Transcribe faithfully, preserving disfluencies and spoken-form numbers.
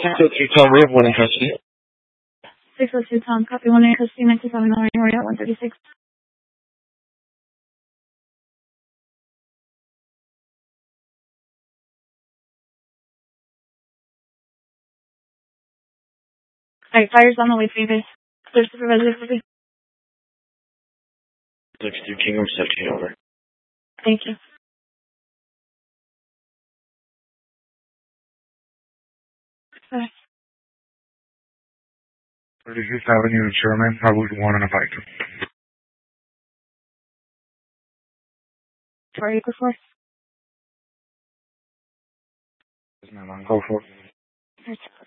six oh two Tom, we have one in custody. six oh two Tom, copy one in custody, nineteen seven nine, Royal one thirty-six. Alright, fire's on the way for you guys. Clear supervisor for you. six two King reception over. Thank you. Bye. thirty-fifth Avenue in Sherman, Highway one and a bike. Four acre four. Yes, ma'am, I'll go for it.